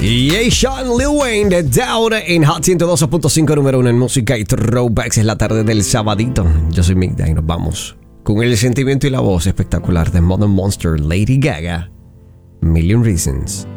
Y Sean Lil Wayne de Down en Hot 102.5 número 1 en música y throwbacks. Es la tarde del sabadito. Yo soy Migda y nos vamos con el sentimiento y la voz espectacular de Modern Monster, Lady Gaga, Million Reasons.